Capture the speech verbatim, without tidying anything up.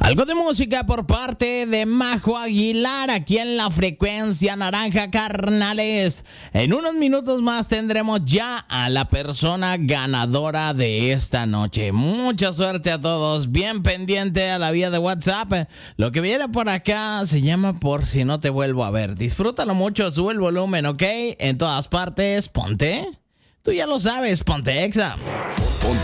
Algo de música por parte de Majo Aguilar aquí en la frecuencia naranja, carnales. En unos minutos más tendremos ya a la persona ganadora de esta noche. Mucha suerte a todos. Bien pendiente a la vía de WhatsApp. Lo que viene por acá se llama Por si no te vuelvo a ver. Disfrútalo mucho, sube el volumen, ¿ok? En todas partes, ponte. Tú ya lo sabes, ponte Exa. Ponte